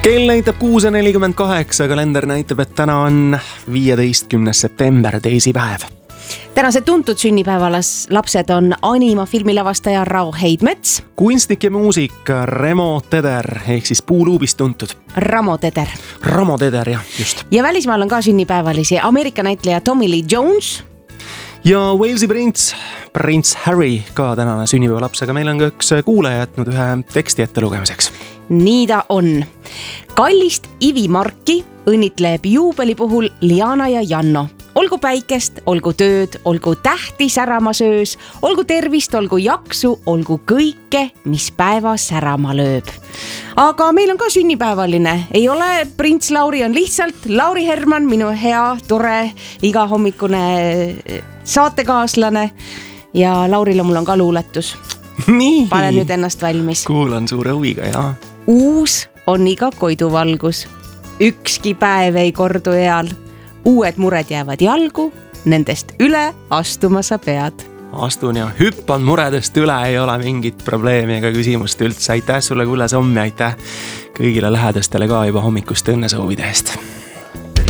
Kell näitab 6.48, kalender näitab, et täna on 15. september, teisipäev. Tänased tuntud sünnipäevalapsed on anima filmilavastaja Rao Heidmets, kunstnik ja muusik Remo Teder ehk siis Puuluubist tuntud Ramo Teder. Ramo Teder, jah, just. Ja välismaal on ka sünnipäevalisi Ameerika näitleja Tommy Lee Jones. Ja Walesi prints Harry ka tänane sünnipäevalaps, aga meil on ka üks kuulaja jätnud ühe teksti ette lugemiseks. Nii ta on. Kallist Ivi Marki õnnitleb juubeli puhul Liana ja Janno. Olgu päikest, olgu tööd, olgu tähti särama söös, olgu tervist, olgu jaksu, olgu kõike, mis päeva särama lööb. Aga meil on ka sünnipäevaline. Ei ole prints Lauri, on lihtsalt Lauri Herman, minu hea, tore, igahommikune saatekaaslane. Ja Laurile mul on ka luuletus. Nii. Panen nüüd ennast valmis. Kuulan suure huviga, jah. Uus on iga koiduvalgus. Ükski päev ei kordu eal. Uued mured jäävad jalgu, nendest üle astuma sa pead. Astun ja hüppan muredest üle, ei ole mingit probleemi ega küsimust üldse. Aitäh sulle, Kulle Sommi, aitäh kõigile lähedastele ka juba hommikuste õnnesoovide eest.